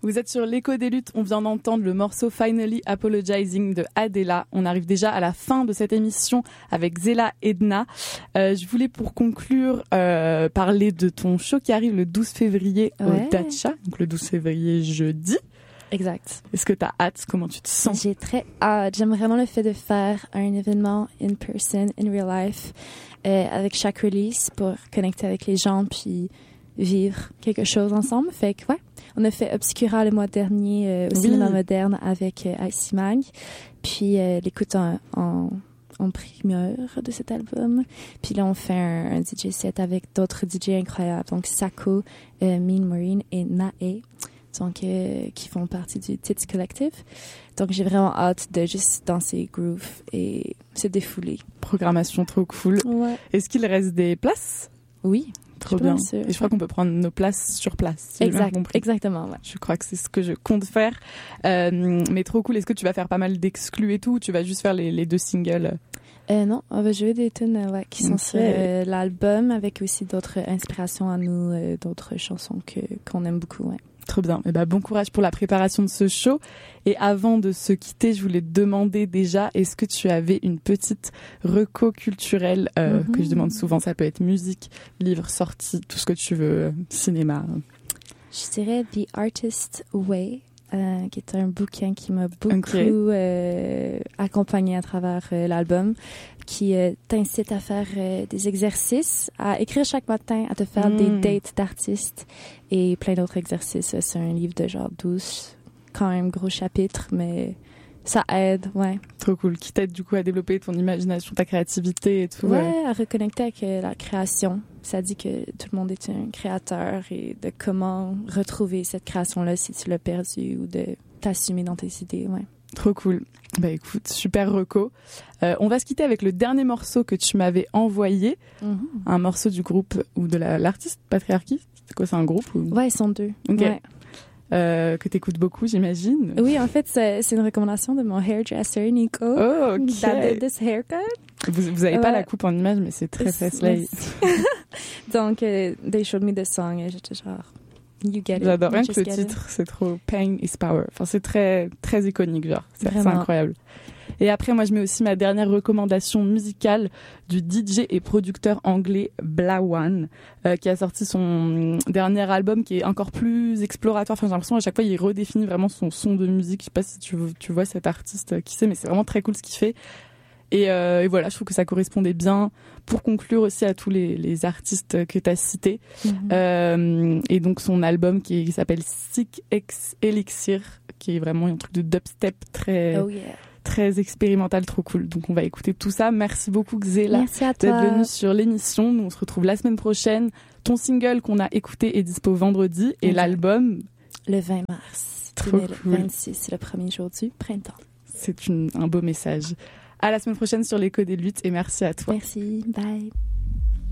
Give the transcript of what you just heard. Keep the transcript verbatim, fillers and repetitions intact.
Vous êtes sur l'écho des luttes, on vient d'entendre le morceau Finally Apologizing de Adela. On arrive déjà à la fin de cette émission avec Zéla Edna. Euh, je voulais pour conclure euh, parler de ton show qui arrive le douze février ouais. au Dacha, donc le douze février jeudi. Exact. Est-ce que tu as hâte? Comment tu te sens? J'ai très hâte. J'aime vraiment le fait de faire un événement in person, in real life, euh, avec chaque release pour connecter avec les gens puis vivre quelque chose ensemble. Fait que ouais, on a fait Obscura le mois dernier euh, au oui. cinéma moderne avec euh, Icy Mag, puis euh, l'écoute en, en, en primeur de cet album. Puis là, on fait un, un D J set avec d'autres D J incroyables, donc Sako, euh, Mean Marine et Nae, donc euh, qui font partie du Tits Collective. Donc j'ai vraiment hâte de juste danser groove et se défouler. Programmation trop cool. Ouais. Est-ce qu'il reste des places? Oui. Trop bien. Sûr. Et je crois qu'on peut prendre nos places sur place. Si exact, exactement. Ouais. Je crois que c'est ce que je compte faire. Euh, mais trop cool. Est-ce que tu vas faire pas mal d'exclus et tout ou tu vas juste faire les, les deux singles? Euh, non, on va jouer des tunes euh, ouais, qui sont okay. sur euh, l'album avec aussi d'autres inspirations à nous, euh, d'autres chansons que, qu'on aime beaucoup. Ouais. Trop bien. Et bah, bon courage pour la préparation de ce show. Et avant de se quitter, je voulais te demander déjà, est-ce que tu avais une petite reco culturelle euh, mm-hmm. que je demande souvent? Ça peut être musique, livre, sortie, tout ce que tu veux, cinéma. Je dirais The Artist Way, euh, qui est un bouquin qui m'a beaucoup okay. euh, accompagnée à travers euh, l'album, qui euh, t'incite à faire euh, des exercices, à écrire chaque matin, à te faire mm. des dates d'artistes et plein d'autres exercices. C'est un livre de genre douze, quand même gros chapitre, mais ça aide, ouais. Trop cool. Qui t'aide du coup à développer ton imagination, ta créativité et tout. Ouais, ouais. à reconnecter avec euh, la création. Ça dit que tout le monde est un créateur et de comment retrouver cette création-là si tu l'as perdue ou de t'assumer dans tes idées, ouais. Trop cool. Bah écoute, super reco. Euh, on va se quitter avec le dernier morceau que tu m'avais envoyé. Mm-hmm. Un morceau du groupe ou de la, l'artiste Patriarchy. C'est quoi, c'est un groupe ou... Ouais, ils sont deux. Ok. Ouais. Euh, que t'écoutes beaucoup, j'imagine. Oui, en fait, c'est, c'est une recommandation de mon hairdresser, Nico. Oh, ok. That this haircut. Vous, vous avez ouais. pas la coupe en image, mais c'est très, très slay. Donc, uh, they showed me the song et j'étais genre... You get it. J'adore. You Rien que le it. titre, c'est trop Pain is Power. Enfin, c'est très, très iconique, genre. C'est, c'est incroyable. Et après, moi, je mets aussi ma dernière recommandation musicale du D J et producteur anglais Blawan, euh, qui a sorti son dernier album qui est encore plus exploratoire. Enfin, j'ai l'impression à chaque fois, il redéfinit vraiment son son de musique. Je sais pas si tu, tu vois cet artiste, qui sait, mais c'est vraiment très cool ce qu'il fait. Et, euh, et voilà, je trouve que ça correspondait bien pour conclure aussi à tous les, les artistes que tu as cités. Mm-hmm. Euh, et donc son album qui, qui s'appelle Sick X Elixir, qui est vraiment un truc de dubstep très, oh yeah. très expérimental, trop cool. Donc on va écouter tout ça. Merci beaucoup Xéla Merci à toi. d'être venue sur l'émission. Nous on se retrouve la semaine prochaine. Ton single qu'on a écouté est dispo vendredi et mm-hmm. l'album le vingt mars. Trop cool. Le vingt-six, c'est le premier jour du printemps. C'est une, un beau message. À la semaine prochaine sur l'écho des luttes et merci à toi. Merci, bye.